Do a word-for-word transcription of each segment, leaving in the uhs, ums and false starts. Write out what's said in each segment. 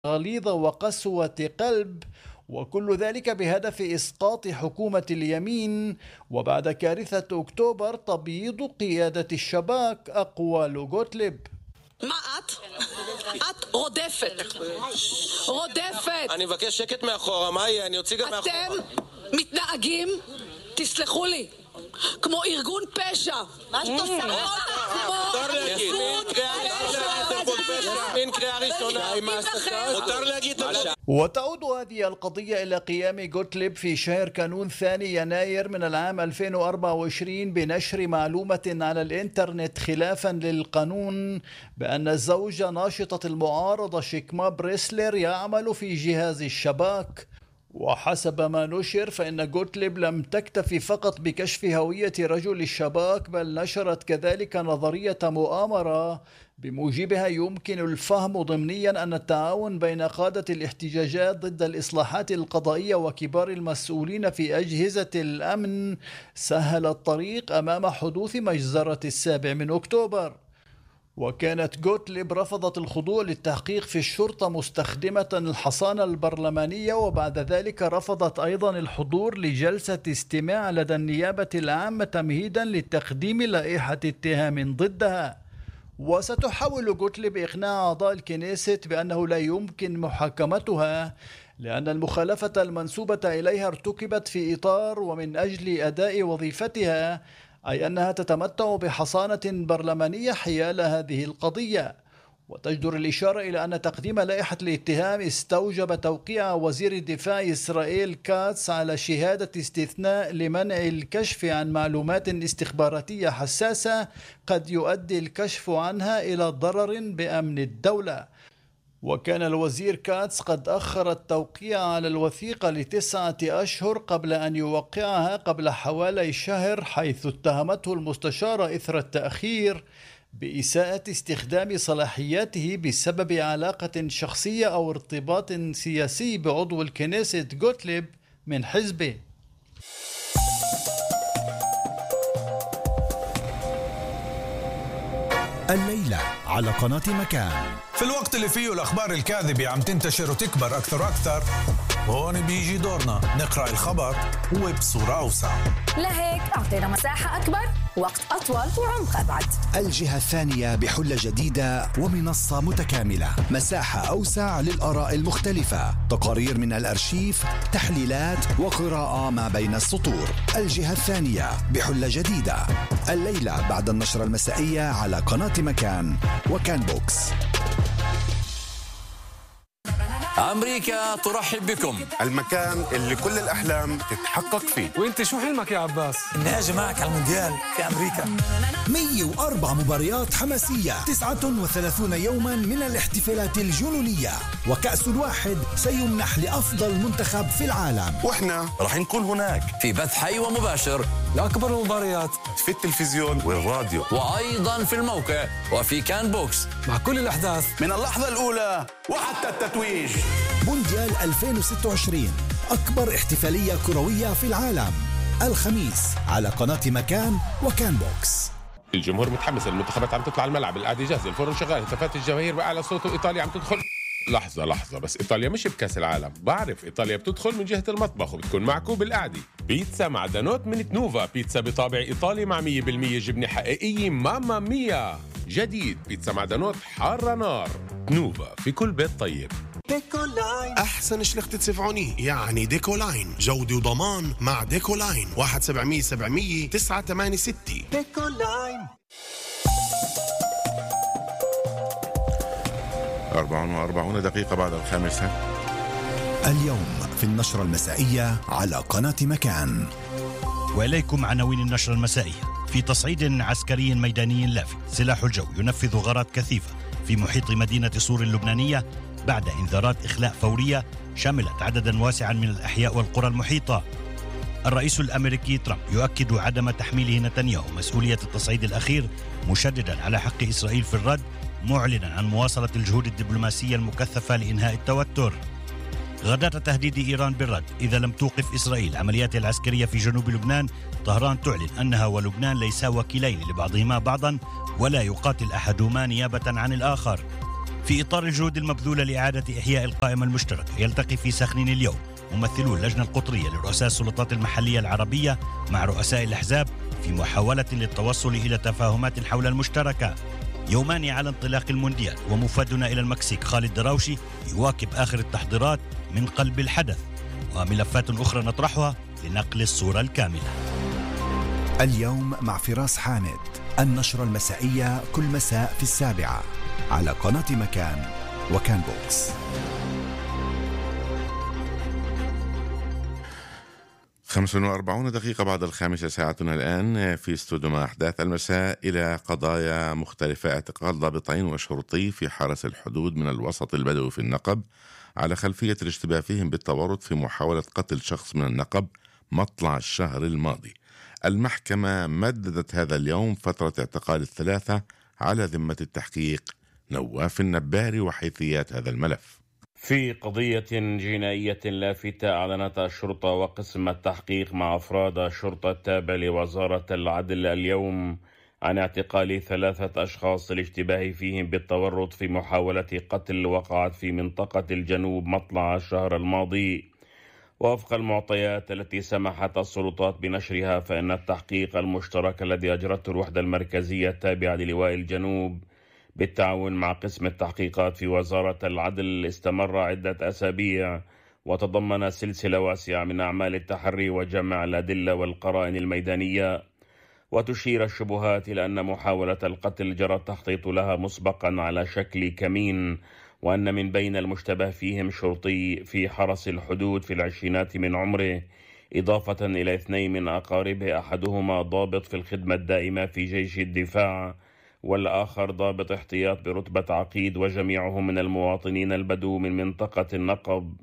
غليظة وقسوة قلب، وكل ذلك بهدف إسقاط حكومة اليمين. وبعد كارثة أكتوبر تبييض قيادة الشباك، أقوال غوتليب. מה את? את רודפת. רודפת. אני מבקש שקט מאחורה, מה יהיה? אני אוציא גם מאחורה. אתם מתנהגים, תסלחו לי, כמו ארגון פשע. מה שאת עושה? מותר להגיד. מין קריאה ראשונה. מותר להגיד. وتعود هذه القضية إلى قيام غوتليب في شهر كانون ثاني يناير من العام ألفين وأربعة وعشرين بنشر معلومة على الإنترنت خلافا للقانون بأن زوج ناشطة المعارضة شيكما بريسلر يعمل في جهاز الشباك. وحسب ما نشر فإن غوتليب لم تكتفي فقط بكشف هوية رجل الشباك، بل نشرت كذلك نظرية مؤامرة بموجبها يمكن الفهم ضمنيا أن التعاون بين قادة الاحتجاجات ضد الإصلاحات القضائية وكبار المسؤولين في أجهزة الأمن سهل الطريق أمام حدوث مجزرة السابع من أكتوبر. وكانت غوتليب رفضت الخضوع للتحقيق في الشرطة مستخدمة الحصانة البرلمانية، وبعد ذلك رفضت أيضا الحضور لجلسة استماع لدى النيابة العامة تمهيدا لتقديم لائحة اتهام ضدها. وستحاول غوتليب إقناع أعضاء الكنيست بأنه لا يمكن محاكمتها لأن المخالفة المنسوبة إليها ارتكبت في إطار ومن أجل أداء وظيفتها، أي أنها تتمتع بحصانة برلمانية حيال هذه القضية. وتجدر الإشارة إلى أن تقديم لائحة الاتهام استوجب توقيع وزير الدفاع إسرائيل كاتس على شهادة استثناء لمنع الكشف عن معلومات استخباراتية حساسة قد يؤدي الكشف عنها إلى ضرر بأمن الدولة. وكان الوزير كاتس قد أخر التوقيع على الوثيقة لتسعة أشهر قبل أن يوقعها قبل حوالي شهر، حيث اتهمته المستشارة إثر التأخير بإساءة استخدام صلاحياته بسبب علاقة شخصية أو ارتباط سياسي بعضو الكنيست غوتليب من حزبه. الليلة على قناة مكان. في الوقت اللي فيه الأخبار الكاذبة عم تنتشر وتكبر أكثر وأكثر، هون بيجي دورنا نقرأ الخبر وبصورة أوسع. لهيك أعطينا مساحة أكبر، وقت أطول وعمق أبعد. الجهة الثانية بحلة جديدة ومنصة متكاملة، مساحة أوسع للآراء المختلفة، تقارير من الأرشيف، تحليلات وقراءة ما بين السطور. الجهة الثانية بحلة جديدة الليلة بعد النشرة المسائية على قناة مكان وكان بوكس. أمريكا ترحب بكم، المكان اللي كل الأحلام تتحقق فيه. وانت شو حلمك يا عباس؟ إني أجي معك على المونديال في أمريكا. مية وأربع مباريات حماسية، تسعة وثلاثين يوما من الاحتفالات الجنونية، وكأس واحد سيمنح لأفضل منتخب في العالم، وإحنا رح نكون هناك في بث حي ومباشر لأكبر المباريات في التلفزيون والراديو، وأيضا في الموقع وفي كان بوكس، مع كل الأحداث من اللحظة الأولى وحتى التتويج. مونديال ألفين وستة وعشرين، أكبر احتفالية كروية في العالم، الخميس على قناة مكان وكان بوكس. الجمهور متحمس، المنتخبات عم تطلع الملعب، القعدة جاهزة، الفرن شغال، هتافات الجماهير بأعلى صوت، وإيطاليا عم تدخل. لحظة لحظة بس، إيطاليا مش بكأس العالم، بعرف إيطاليا بتدخل من جهة المطبخ وبتكون معكم بالقعدة. بيتزا معدنوت من تنوفا، بيتزا بطابع إيطالي مع مية بالمية جبنة حقيقية ماما ميا. جديد بيتزا معدنوت حارة نار. تنوفا في كل بيت طيب. ديكولاين أحسن شلخت تسفعوني، يعني ديكولاين جودة وضمان مع ديكولاين. واحد سبعمية سبعمية تسعة ثمانية ستة. ديكولاين. أربعون وأربعون دقيقة بعد الخامسة. اليوم في النشرة المسائية على قناة مكان. وإليكم عناوين النشرة المسائية. في تصعيد عسكري ميداني لافت، سلاح الجو ينفذ غارات كثيفة في محيط مدينة صور اللبنانية بعد إنذارات إخلاء فورية شملت عددا واسعا من الأحياء والقرى المحيطة. الرئيس الأمريكي ترامب يؤكد عدم تحميله نتنياهو مسؤولية التصعيد الأخير، مشددا على حق إسرائيل في الرد، معلنا عن مواصلة الجهود الدبلوماسية المكثفة لإنهاء التوتر. غداة تهديد إيران بالرد إذا لم توقف إسرائيل عملياتها العسكرية في جنوب لبنان. طهران تعلن أنها ولبنان ليسا وكيلين لبعضهما بعضا، ولا يقاتل أحدهما نيابة عن الآخر. في إطار الجهود المبذولة لإعادة إحياء القائمة المشتركة، يلتقي في سخنين اليوم ممثلو اللجنة القطرية لرؤساء السلطات المحلية العربية مع رؤساء الأحزاب في محاولة للتوصل إلى تفاهمات حول المشتركة. يومان على انطلاق المونديال، ومفادنا إلى المكسيك خالد دراوشي يواكب آخر التحضيرات من قلب الحدث، وملفات أخرى نطرحها لنقل الصورة الكاملة. اليوم مع فراس حامد، النشرة المسائية كل مساء في السابعة على قناة مكان وكان بوكس. خمسة وأربعين دقيقة بعد الخامسة ساعتنا الآن في استوديو مع أحداث المساء إلى قضايا مختلفة. اعتقال ضابطين وشرطي في حرس الحدود من الوسط البدوي في النقب على خلفية الاشتباه فيهم بالتورط في محاولة قتل شخص من النقب مطلع الشهر الماضي. المحكمة مددت هذا اليوم فترة اعتقال الثلاثة على ذمة التحقيق. نواف النباري وحيثيات هذا الملف. في قضية جنائية لافتة أعلنت الشرطة وقسم التحقيق مع أفراد شرطة التابع لوزارة العدل اليوم عن اعتقال ثلاثة أشخاص الاشتباه فيهم بالتورط في محاولة قتل وقعت في منطقة الجنوب مطلع الشهر الماضي. وفق المعطيات التي سمحت السلطات بنشرها، فإن التحقيق المشترك الذي أجرته الوحدة المركزية التابعة للواء الجنوب بالتعاون مع قسم التحقيقات في وزارة العدل استمر عدة أسابيع، وتضمن سلسلة واسعة من أعمال التحري وجمع الأدلة والقرائن الميدانية. وتشير الشبهات إلى أن محاولة القتل جرى التخطيط لها مسبقا على شكل كمين، وأن من بين المشتبه فيهم شرطي في حرس الحدود في العشرينات من عمره، إضافة إلى اثنين من أقاربه، أحدهما ضابط في الخدمة الدائمة في جيش الدفاع والآخر ضابط احتياط برتبة عقيد، وجميعهم من المواطنين البدو من منطقة النقب.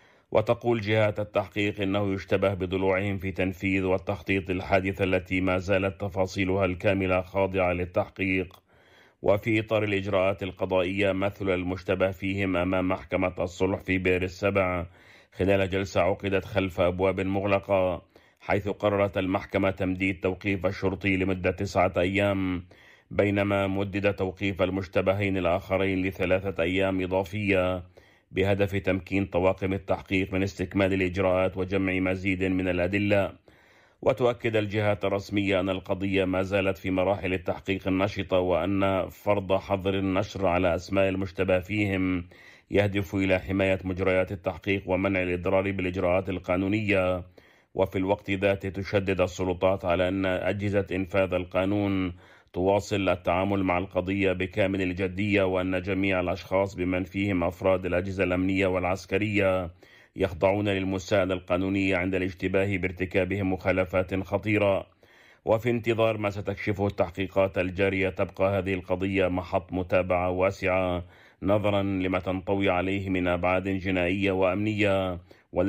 وتقول جهات التحقيق إنه يشتبه بضلوعهم في تنفيذ والتخطيط الحادثة التي ما زالت تفاصيلها الكاملة خاضعة للتحقيق. وفي إطار الإجراءات القضائية مثل المشتبه فيهم أمام محكمة الصلح في بئر السبع خلال جلسة عقدت خلف أبواب مغلقة، حيث قررت المحكمة تمديد توقيف الشرطي لمدة تسعة أيام، بينما مدد توقيف المشتبهين الآخرين لثلاثة أيام إضافية بهدف تمكين طواقم التحقيق من استكمال الإجراءات وجمع مزيد من الأدلة. وتؤكد الجهات الرسمية أن القضية ما زالت في مراحل التحقيق النشطة، وأن فرض حظر النشر على أسماء المشتبه فيهم يهدف إلى حماية مجريات التحقيق ومنع الإضرار بالإجراءات القانونية. وفي الوقت ذاته تشدد السلطات على أن أجهزة إنفاذ القانون تواصل التعامل مع القضية بكامل الجدية، وأن جميع الأشخاص بمن فيهم أفراد الأجهزة الأمنية والعسكرية يخضعون للمساءلة القانونية عند الاشتباه بارتكابهم مخالفات خطيرة. وفي انتظار ما ستكشفه التحقيقات الجارية، تبقى هذه القضية محط متابعة واسعة نظرا لما تنطوي عليه من أبعاد جنائية وأمنية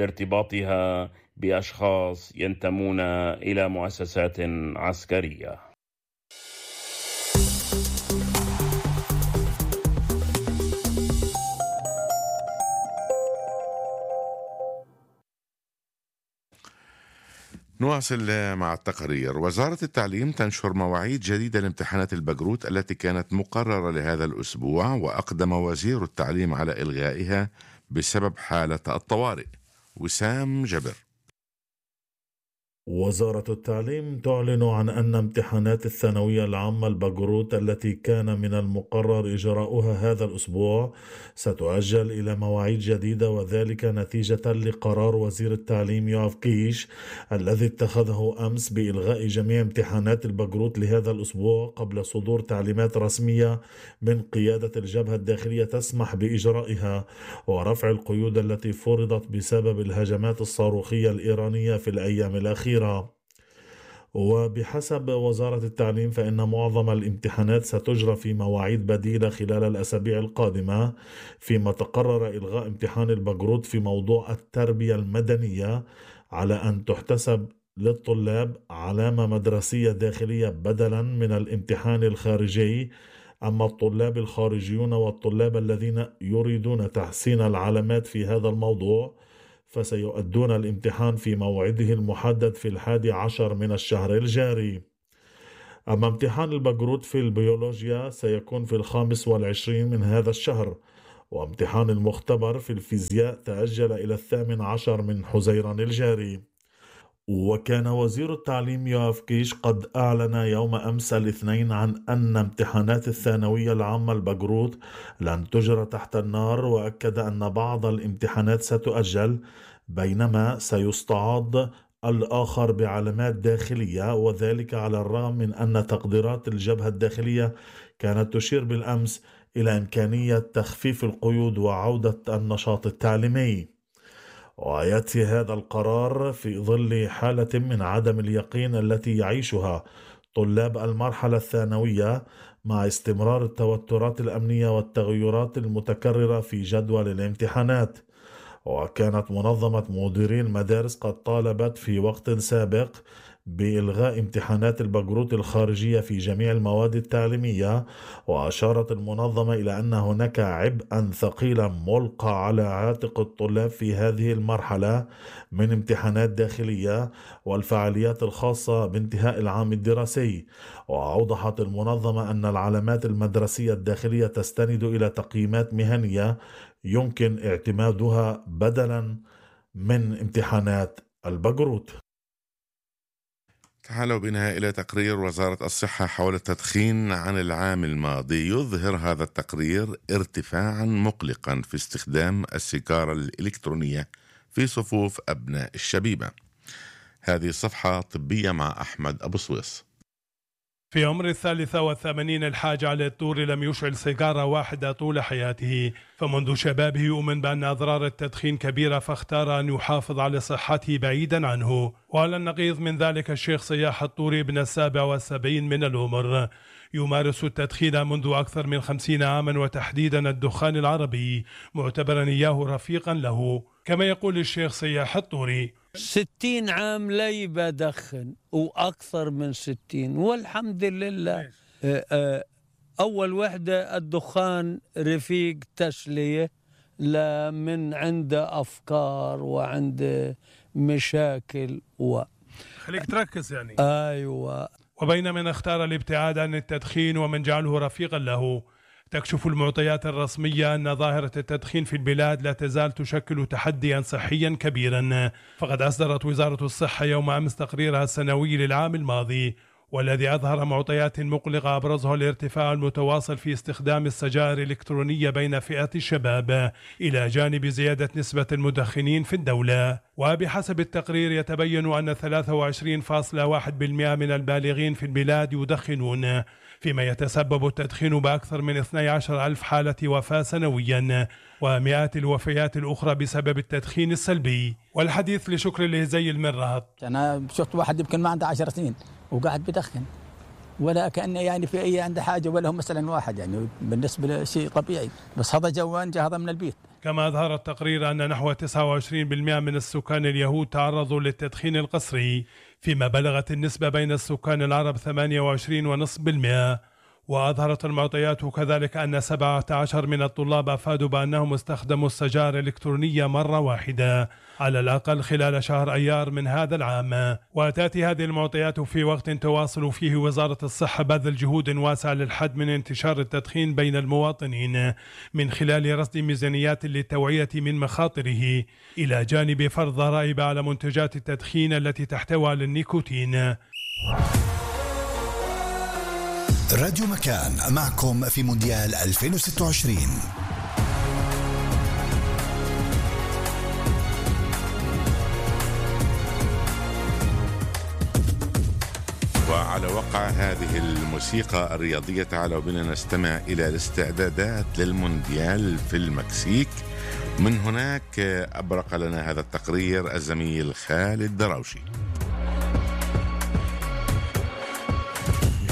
ولارتباطها بأشخاص ينتمون إلى مؤسسات عسكرية. نواصل مع التقرير. وزارة التعليم تنشر مواعيد جديدة لامتحانات البقروت التي كانت مقررة لهذا الأسبوع، وأقدم وزير التعليم على إلغائها بسبب حالة الطوارئ. وسام جبر. وزارة التعليم تعلن عن أن امتحانات الثانوية العامة البقروت التي كان من المقرر إجراؤها هذا الأسبوع ستؤجل إلى مواعيد جديدة، وذلك نتيجة لقرار وزير التعليم يوآف قيش الذي اتخذه أمس بإلغاء جميع امتحانات البقروت لهذا الأسبوع قبل صدور تعليمات رسمية من قيادة الجبهة الداخلية تسمح بإجرائها ورفع القيود التي فرضت بسبب الهجمات الصاروخية الإيرانية في الأيام الأخيرة. وبحسب وزارة التعليم فإن معظم الامتحانات ستجرى في مواعيد بديلة خلال الأسابيع القادمة، فيما تقرر إلغاء امتحان البقروت في موضوع التربية المدنية على أن تحتسب للطلاب علامة مدرسية داخلية بدلا من الامتحان الخارجي. أما الطلاب الخارجيون والطلاب الذين يريدون تحسين العلامات في هذا الموضوع فسيؤدون الامتحان في موعده المحدد في الحادي عشر من الشهر الجاري. أما امتحان البقروت في البيولوجيا سيكون في الخامس والعشرين من هذا الشهر، وامتحان المختبر في الفيزياء تأجل إلى الثامن عشر من حزيران الجاري. وكان وزير التعليم يوآف كيش قد أعلن يوم أمس الاثنين عن أن امتحانات الثانوية العامة البقروت لن تجرى تحت النار، وأكد أن بعض الامتحانات ستؤجل بينما سيستعاض الآخر بعلامات داخلية، وذلك على الرغم من أن تقديرات الجبهة الداخلية كانت تشير بالأمس إلى إمكانية تخفيف القيود وعودة النشاط التعليمي. ويأتي هذا القرار في ظل حالة من عدم اليقين التي يعيشها طلاب المرحلة الثانوية مع استمرار التوترات الأمنية والتغيرات المتكررة في جدول الامتحانات. وكانت منظمة مديري المدارس قد طالبت في وقت سابق بإلغاء امتحانات البقروت الخارجية في جميع المواد التعليمية، وأشارت المنظمة إلى أن هناك عبئا ثقيلا ملقى على عاتق الطلاب في هذه المرحلة من امتحانات داخلية والفعاليات الخاصة بانتهاء العام الدراسي. وأوضحت المنظمة أن العلامات المدرسية الداخلية تستند إلى تقييمات مهنية يمكن اعتمادها بدلا من امتحانات البقروت. تعالوا بنا إلى تقرير وزارة الصحة حول التدخين عن العام الماضي. يظهر هذا التقرير ارتفاعا مقلقا في استخدام السيجارة الإلكترونية في صفوف أبناء الشبيبة. هذه الصفحة طبية مع أحمد أبو سويس. في عمر الثالثة والثمانين الحاج علي الطوري لم يشعل سيجارة واحدة طول حياته، فمنذ شبابه يؤمن بأن أضرار التدخين كبيرة، فاختار أن يحافظ على صحته بعيدا عنه. وعلى النقيض من ذلك الشيخ صياح الطوري ابن السابع والسبعين من العمر يمارس التدخين منذ أكثر من خمسين عاما، وتحديدا الدخان العربي، معتبرا إياه رفيقا له. كما يقول الشيخ صياح الطوري: ستين عام لي بدخن وأكثر من ستين والحمد لله. أول وحدة الدخان رفيق تسلية، لا من عنده أفكار وعنده مشاكل و خليك تركز يعني. أيوة. وبين من اختار الابتعاد عن التدخين ومن جعله رفيقا له، تكشف المعطيات الرسمية أن ظاهرة التدخين في البلاد لا تزال تشكل تحديا صحيا كبيرا. فقد أصدرت وزارة الصحة يوم أمس تقريرها السنوي للعام الماضي، والذي أظهر معطيات مقلقة أبرزها الارتفاع المتواصل في استخدام السجائر الإلكترونية بين فئات الشباب، إلى جانب زيادة نسبة المدخنين في الدولة. وبحسب التقرير يتبين أن ثلاثة وعشرين فاصلة واحد بالمئة من البالغين في البلاد يدخنون، فيما يتسبب التدخين بأكثر من اثني عشر ألف حالة وفاة سنويا، ومئات الوفيات الأخرى بسبب التدخين السلبي. والحديث لشكر الهزي المرات. أنا شفت واحد يمكن ما عنده عشر سنين وقاعد بدخن، ولا كأنه يعني في أي عنده حاجة، ولا هم مثلا واحد يعني بالنسبة لشيء طبيعي، بس هذا جوان جاء هذا من البيت. كما أظهر التقرير أن نحو تسعة وعشرين بالمئة من السكان اليهود تعرضوا للتدخين القسري، فيما بلغت النسبة بين السكان العرب ثمانية وعشرين فاصلة خمسة بالمئة. وأظهرت المعطيات كذلك أن سبعة عشر من الطلاب أفادوا بأنهم استخدموا السجائر الإلكترونية مرة واحدة على الأقل خلال شهر أيار من هذا العام. وتأتي هذه المعطيات في وقت تواصل فيه وزارة الصحة بذل جهود واسعة للحد من انتشار التدخين بين المواطنين، من خلال رصد ميزانيات للتوعية من مخاطره، إلى جانب فرض ضرائب على منتجات التدخين التي تحتوي على النيكوتين. راديو مكان معكم في مونديال ألفين وستة وعشرين. وعلى وقع هذه الموسيقى الرياضية تعالوا بنا نستمع إلى الاستعدادات للمونديال في المكسيك. من هناك أبرق لنا هذا التقرير الزميل خالد دراوشي.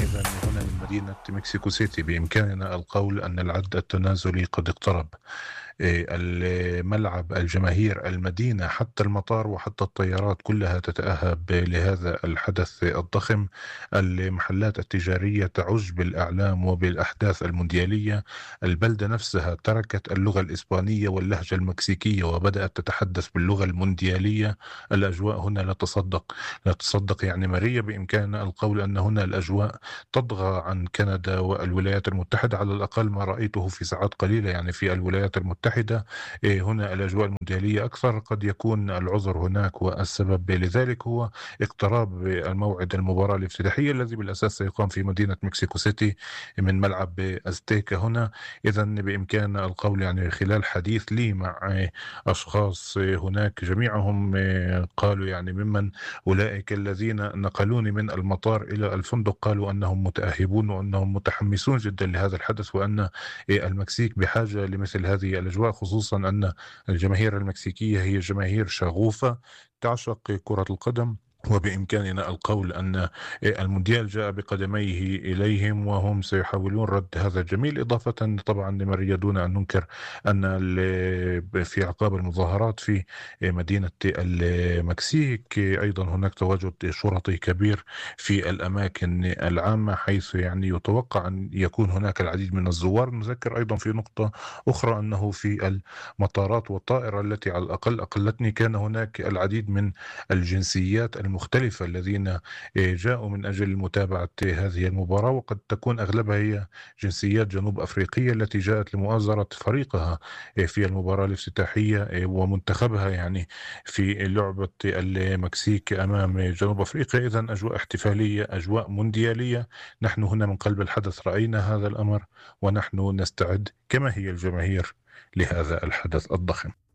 مدينة مكسيكو سيتي بإمكاننا القول أن العد التنازلي قد اقترب. الملعب، الجماهير، المدينة، حتى المطار وحتى الطيارات كلها تتأهب لهذا الحدث الضخم. المحلات التجارية تعج بالأعلام وبالأحداث المونديالية. البلدة نفسها تركت اللغة الإسبانية واللهجة المكسيكية وبدأت تتحدث باللغة المونديالية. الأجواء هنا لا تصدق لا تصدق يعني ماريا، بإمكاننا القول أن هنا الأجواء تطغى عن كندا والولايات المتحدة، على الأقل ما رأيته في ساعات قليلة. يعني في الولايات المتحدة هنا الأجواء المونديالية أكثر. قد يكون العذر هناك والسبب لذلك هو اقتراب الموعد المباراة الافتتاحية الذي بالأساس سيقام في مدينة مكسيكو سيتي من ملعب أزتيكا هنا. إذا بإمكاننا القول يعني خلال حديث لي مع أشخاص هناك جميعهم قالوا يعني ممن أولئك الذين نقلوني من المطار إلى الفندق قالوا أنهم متأهبون وأنهم متحمسون جدا لهذا الحدث، وأن المكسيك بحاجة لمثل هذه الأجواء، خصوصا أن الجماهير المكسيكية هي جماهير شغوفة تعشق كرة القدم. وبإمكاننا القول أن المونديال جاء بقدميه إليهم وهم سيحاولون رد هذا الجميل، إضافة طبعا لماريا دون أن ننكر أن في عقاب المظاهرات في مدينة المكسيك أيضا هناك تواجد شرطي كبير في الأماكن العامة، حيث يعني يتوقع أن يكون هناك العديد من الزوار. نذكر أيضا في نقطة أخرى أنه في المطارات والطائرة التي على الأقل أقلتني كان هناك العديد من الجنسيات المختلفة الذين جاءوا من أجل متابعة هذه المباراة، وقد تكون أغلبها هي جنسيات جنوب أفريقية التي جاءت لمؤازرة فريقها في المباراة الافتتاحية ومنتخبها يعني في لعبة المكسيك أمام جنوب أفريقيا. إذن أجواء احتفالية، أجواء مونديالية. نحن هنا من قلب الحدث رأينا هذا الأمر ونحن نستعد كما هي الجماهير لهذا الحدث الضخم.